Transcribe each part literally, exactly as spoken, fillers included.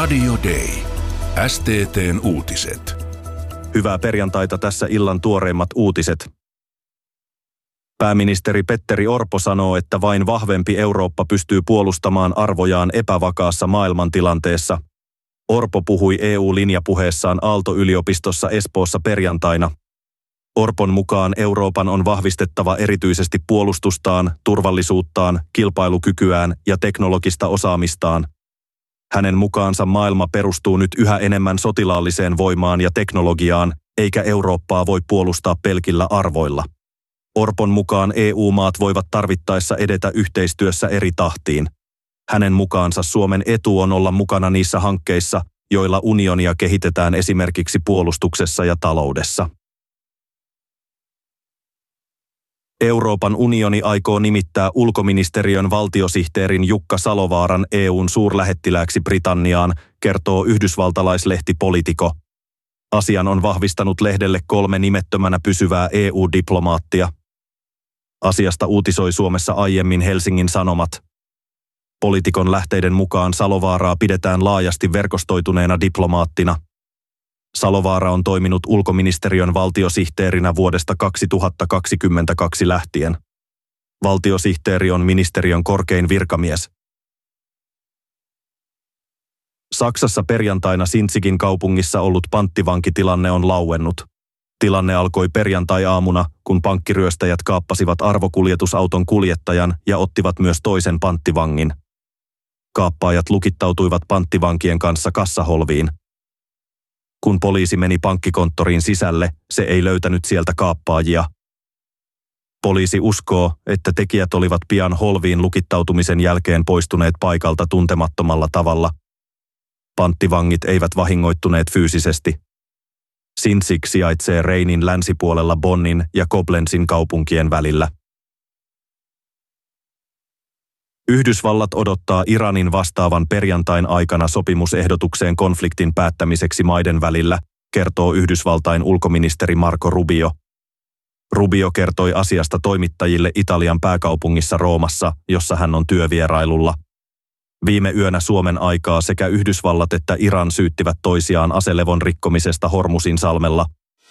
Radio Day. S T T:n uutiset. Hyvää perjantaita, tässä illan tuoreimmat uutiset. Pääministeri Petteri Orpo sanoo, että vain vahvempi Eurooppa pystyy puolustamaan arvojaan epävakaassa maailmantilanteessa. Orpo puhui E U-linjapuheessaan Aalto-yliopistossa Espoossa perjantaina. Orpon mukaan Euroopan on vahvistettava erityisesti puolustustaan, turvallisuuttaan, kilpailukykyään ja teknologista osaamistaan. Hänen mukaansa maailma perustuu nyt yhä enemmän sotilaalliseen voimaan ja teknologiaan, eikä Eurooppaa voi puolustaa pelkillä arvoilla. Orpon mukaan E U-maat voivat tarvittaessa edetä yhteistyössä eri tahtiin. Hänen mukaansa Suomen etu on olla mukana niissä hankkeissa, joilla unionia kehitetään esimerkiksi puolustuksessa ja taloudessa. Euroopan unioni aikoo nimittää ulkoministeriön valtiosihteerin Jukka Salovaaran E U:n suurlähettilääksi Britanniaan, kertoo yhdysvaltalaislehti Politico. Asian on vahvistanut lehdelle kolme nimettömänä pysyvää E U-diplomaattia. Asiasta uutisoi Suomessa aiemmin Helsingin Sanomat. Politikon lähteiden mukaan Salovaaraa pidetään laajasti verkostoituneena diplomaattina. Salovaara on toiminut ulkoministeriön valtiosihteerinä vuodesta kaksituhattakaksikymmentäkaksi lähtien. Valtiosihteeri on ministeriön korkein virkamies. Saksassa perjantaina Sinzigin kaupungissa ollut panttivankitilanne on lauennut. Tilanne alkoi perjantai-aamuna, kun pankkiryöstäjät kaappasivat arvokuljetusauton kuljettajan ja ottivat myös toisen panttivangin. Kaappaajat lukittautuivat panttivankien kanssa kassaholviin. Kun poliisi meni pankkikonttoriin sisälle, se ei löytänyt sieltä kaappaajia. Poliisi uskoo, että tekijät olivat pian holviin lukittautumisen jälkeen poistuneet paikalta tuntemattomalla tavalla. Panttivangit eivät vahingoittuneet fyysisesti. Sinzig sijaitsee Reinin länsipuolella Bonnin ja Koblenzin kaupunkien välillä. Yhdysvallat odottaa Iranin vastaavan perjantain aikana sopimusehdotukseen konfliktin päättämiseksi maiden välillä, kertoo Yhdysvaltain ulkoministeri Marco Rubio. Rubio kertoi asiasta toimittajille Italian pääkaupungissa Roomassa, jossa hän on työvierailulla. Viime yönä Suomen aikaa sekä Yhdysvallat että Iran syyttivät toisiaan aselevon rikkomisesta Hormusin salmella.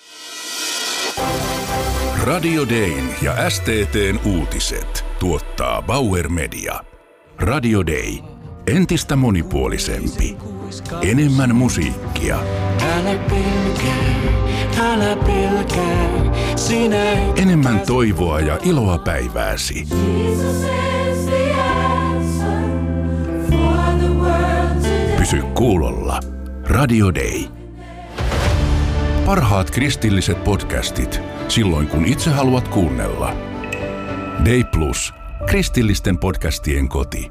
Radio Dayn ja S T T:n uutiset tuottaa Bauer Media. Radio Day. Entistä monipuolisempi. Enemmän musiikkia. Älä pelkää, älä pelkää, sinä et... Enemmän toivoa ja iloa päivääsi. Pysy kuulolla. Radio Day. Parhaat kristilliset podcastit silloin kun itse haluat kuunnella. Day Plus. Kristillisten podcastien koti.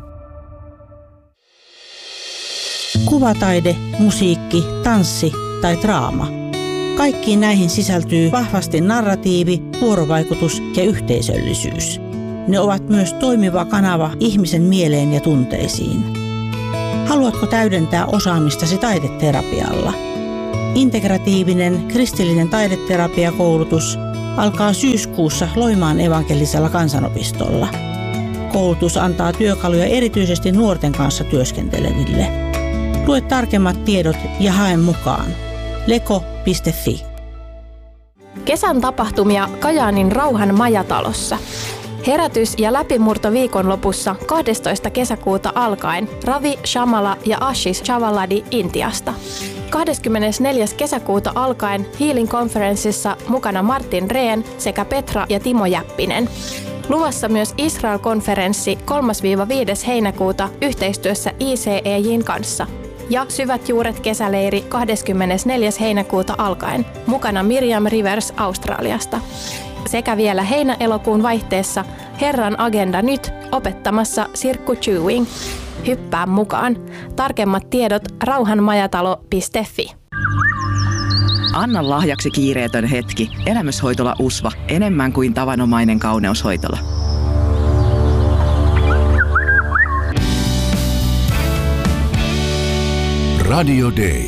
Kuvataide, musiikki, tanssi tai draama. Kaikkiin näihin sisältyy vahvasti narratiivi, vuorovaikutus ja yhteisöllisyys. Ne ovat myös toimiva kanava ihmisen mieleen ja tunteisiin. Haluatko täydentää osaamistasi taideterapialla? Integratiivinen kristillinen taideterapiakoulutus alkaa syyskuussa Loimaan evankelisella kansanopistolla. Koulutus antaa työkaluja erityisesti nuorten kanssa työskenteleville. Lue tarkemmat tiedot ja hae mukaan. leko piste fi. Kesän tapahtumia Kajaanin Rauhan majatalossa. Herätys- ja läpimurto viikonlopussa kahdestoista kesäkuuta alkaen Ravi Shamala ja Ashish Chavaladi Intiasta. kahdeskymmenesneljäs kesäkuuta alkaen Healing Conferenceissa mukana Martin Rehn sekä Petra ja Timo Jäppinen. Luvassa myös Israel-konferenssi kolmas–viides heinäkuuta yhteistyössä I C E J:n kanssa. Ja Syvät juuret kesäleiri kahdeskymmenesneljäs heinäkuuta alkaen, mukana Miriam Rivers Australiasta. Sekä vielä heinä-elokuun vaihteessa Herran agenda nyt opettamassa Sirkku Chewing. Hyppää mukaan. Tarkemmat tiedot rauhanmajatalo piste fi. Anna lahjaksi kiireetön hetki. Elämyshoitola U S V A. Enemmän kuin tavanomainen kauneushoitola. Radio Day.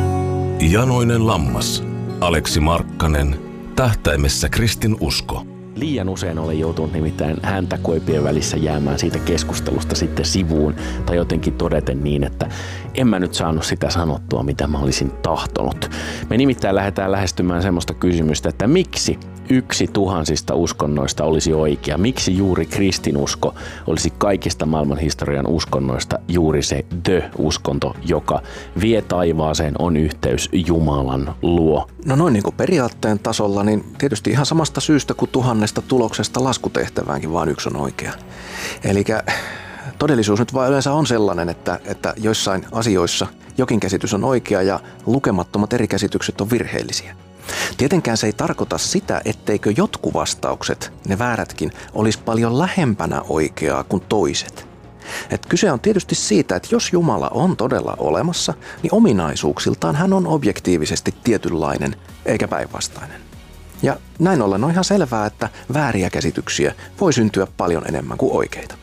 Janoinen lammas. Aleksi Markkanen. Tähtäimessä kristin usko. Liian usein olen joutunut nimittäin häntä koipien välissä jäämään siitä keskustelusta sitten sivuun tai jotenkin todeten niin, että en mä nyt saanut sitä sanottua, mitä mä olisin tahtonut. Me nimittäin lähdetään lähestymään semmoista kysymystä, että miksi yksi tuhansista uskonnoista olisi oikea? Miksi juuri kristinusko olisi kaikista maailmanhistorian uskonnoista juuri se the-uskonto, joka vie taivaaseen, on yhteys Jumalan luo? No noin niin kuin periaatteen tasolla, niin tietysti ihan samasta syystä kuin tuhannesta tuloksesta laskutehtäväänkin vaan yksi on oikea. Eli todellisuus nyt vaan yleensä on sellainen, että, että joissain asioissa jokin käsitys on oikea ja lukemattomat eri käsitykset on virheellisiä. Tietenkään se ei tarkoita sitä, etteikö jotkut vastaukset, ne väärätkin, olisi paljon lähempänä oikeaa kuin toiset. Et kyse on tietysti siitä, että jos Jumala on todella olemassa, niin ominaisuuksiltaan hän on objektiivisesti tietynlainen eikä päinvastainen. Ja näin ollen on ihan selvää, että vääriä käsityksiä voi syntyä paljon enemmän kuin oikeita.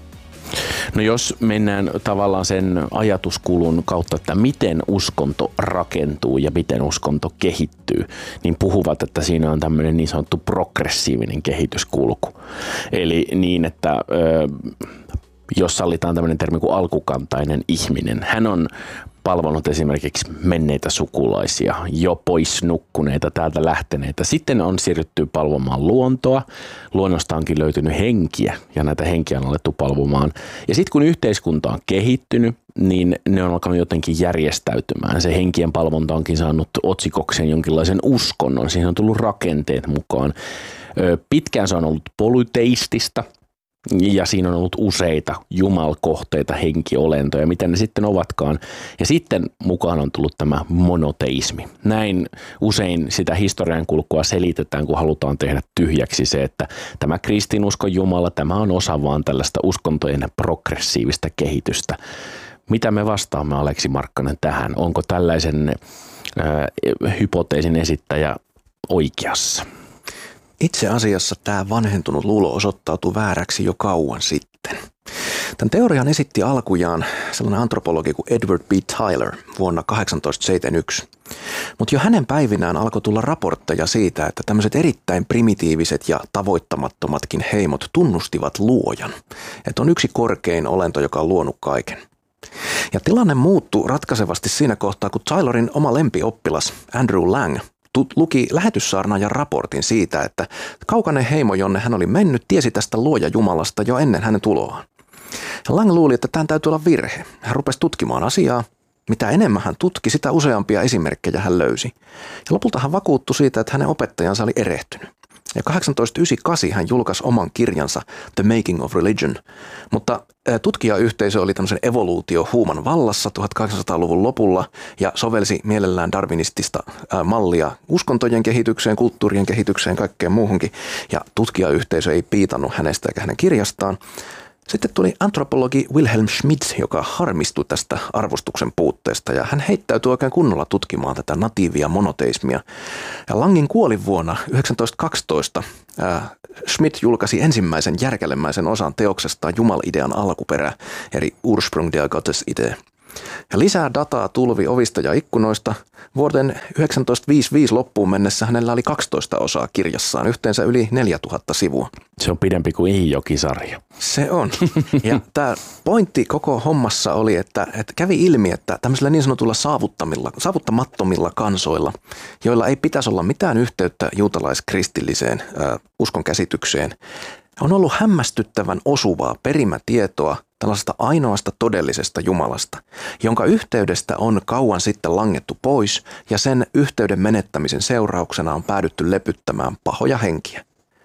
No jos mennään tavallaan sen ajatuskulun kautta, että miten uskonto rakentuu ja miten uskonto kehittyy, niin puhuvat, että siinä on tämmöinen niin sanottu progressiivinen kehityskulku. Eli niin, että ö, jos sallitaan tämmöinen termi kuin alkukantainen ihminen, hän on palvonut esimerkiksi menneitä sukulaisia, jo pois nukkuneita, täältä lähteneitä. Sitten on siirrytty palvomaan luontoa. Luonnosta onkin löytynyt henkiä ja näitä henkiä on alettu palvomaan. Ja sitten kun yhteiskunta on kehittynyt, niin ne on alkanut jotenkin järjestäytymään. Se henkien palvonta onkin saanut otsikokseen jonkinlaisen uskonnon. Siihen on tullut rakenteet mukaan. Pitkään se on ollut polyteistista. Ja siinä on ollut useita jumalkohteita, henkiolentoja, mitä ne sitten ovatkaan. Ja sitten mukaan on tullut tämä monoteismi. Näin usein sitä historian kulkua selitetään, kun halutaan tehdä tyhjäksi se, että tämä kristinuskon Jumala, tämä on osa vaan tällaista uskontojen progressiivista kehitystä. Mitä me vastaamme, Aleksi Markkanen, tähän? Onko tällaisen äh, hypoteesin esittäjä oikeassa? Itse asiassa tämä vanhentunut luulo osoittautui vääräksi jo kauan sitten. Tämän teorian esitti alkujaan sellainen antropologi kuin Edward B. Tyler vuonna tuhatkahdeksantoista seitsemänkymmentäyksi. Mutta jo hänen päivinään alkoi tulla raportteja siitä, että tämmöiset erittäin primitiiviset ja tavoittamattomatkin heimot tunnustivat luojan. Että on yksi korkein olento, joka on luonut kaiken. Ja tilanne muuttui ratkaisevasti siinä kohtaa, kun Tylerin oma lempioppilas Andrew Lang luki lähetyssaarnaajan raportin siitä, että kaukainen heimo, jonne hän oli mennyt, tiesi tästä luoja Jumalasta jo ennen hänen tuloaan. Lang luuli, että tämän täytyy olla virhe. Hän rupesi tutkimaan asiaa. Mitä enemmän hän tutki, sitä useampia esimerkkejä hän löysi. Ja lopulta hän vakuuttui siitä, että hänen opettajansa oli erehtynyt. Ja tuhatkahdeksantoista yhdeksänkymmentäkahdeksan hän julkaisi oman kirjansa The Making of Religion, mutta tutkijayhteisö oli tämmöisen evoluutiohuuman vallassa tuhatkahdeksansataaluvun lopulla ja sovelsi mielellään darwinistista mallia uskontojen kehitykseen, kulttuurien kehitykseen, kaikkeen muuhunkin, ja tutkijayhteisö ei piitannut hänestä eikä hänen kirjastaan. Sitten tuli antropologi Wilhelm Schmidt, joka harmistui tästä arvostuksen puutteesta, ja hän heittäytyi oikein kunnolla tutkimaan tätä natiivia monoteismia. Ja Langin kuolivuonna tuhatyhdeksänsataakaksitoista äh, Schmidt julkaisi ensimmäisen järkälemäisen osan teoksestaan Jumalidean alkuperä, eli Ursprung der Gottesidee. Ja lisää dataa tulvi ovista ja ikkunoista. Vuoden tuhatyhdeksänsataaviisikymmentäviisi loppuun mennessä hänellä oli kaksitoista osaa kirjassaan, yhteensä yli neljätuhatta sivua. Se on pidempi kuin Ihijoki-sarja. Se on. Ja tämä pointti koko hommassa oli, että, että kävi ilmi, että tämmöisillä niin sanotuilla saavuttamattomilla kansoilla, joilla ei pitäisi olla mitään yhteyttä juutalaiskristilliseen äh, uskonkäsitykseen, on ollut hämmästyttävän osuvaa perimätietoa tällaisesta ainoasta todellisesta Jumalasta, jonka yhteydestä on kauan sitten langettu pois ja sen yhteyden menettämisen seurauksena on päädytty lepyttämään pahoja henkiä.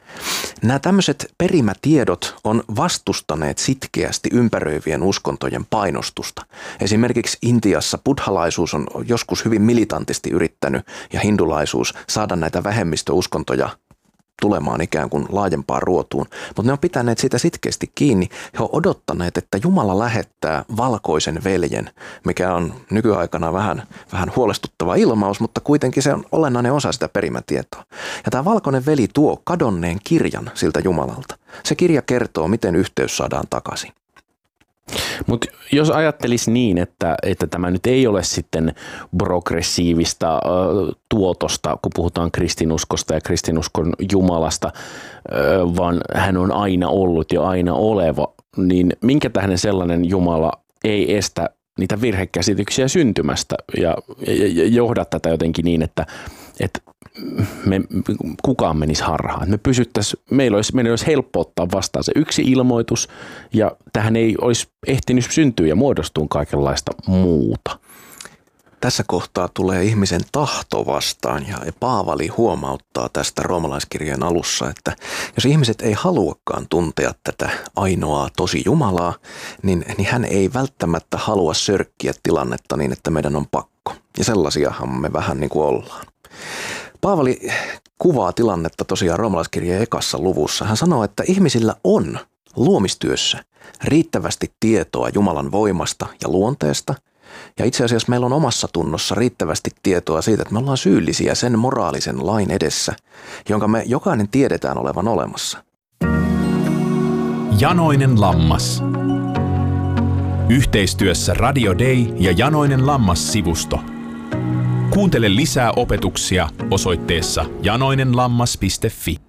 Nämä tämmöiset perimätiedot on vastustaneet sitkeästi ympäröivien uskontojen painostusta. Esimerkiksi Intiassa buddhalaisuus on joskus hyvin militantisti yrittänyt ja hindulaisuus saada näitä vähemmistöuskontoja tulemaan ikään kuin laajempaan ruotuun, mutta ne on pitäneet siitä sitkeästi kiinni. He on odottaneet, että Jumala lähettää valkoisen veljen, mikä on nykyaikana vähän, vähän huolestuttava ilmaus, mutta kuitenkin se on olennainen osa sitä perimätietoa. Ja tämä valkoinen veli tuo kadonneen kirjan siltä Jumalalta. Se kirja kertoo, miten yhteys saadaan takaisin. Mutta jos ajattelisi niin, että, että tämä nyt ei ole sitten progressiivista äh, tuotosta, kun puhutaan kristinuskosta ja kristinuskon Jumalasta, äh, vaan hän on aina ollut ja aina oleva, niin minkä tähden sellainen Jumala ei estä niitä virhekäsityksiä syntymästä ja, ja, ja johda tätä jotenkin niin, että, että me, kukaan menisi harhaan. Me pysyttäisiin, meillä olisi, meillä olisi helppo ottaa vastaan se yksi ilmoitus ja tähän ei olisi ehtinyt syntyä ja muodostua kaikenlaista muuta. Tässä kohtaa tulee ihmisen tahto vastaan ja Paavali huomauttaa tästä roomalaiskirjeen alussa, että jos ihmiset ei haluakaan tuntea tätä ainoaa tosi Jumalaa, niin, niin hän ei välttämättä halua sörkkiä tilannetta niin, että meidän on pakko. Ja sellaisiahan me vähän niin kuin ollaan. Paavali kuvaa tilannetta tosiaan roomalaiskirjeen ekassa luvussa. Hän sanoo, että ihmisillä on luomistyössä riittävästi tietoa Jumalan voimasta ja luonteesta. Ja itse asiassa meillä on omassa tunnossa riittävästi tietoa siitä, että me ollaan syyllisiä sen moraalisen lain edessä, jonka me jokainen tiedetään olevan olemassa. Janoinen lammas. Yhteistyössä Radio Day ja Janoinen lammas-sivusto. Kuuntele lisää opetuksia osoitteessa janoinenlammas piste fi.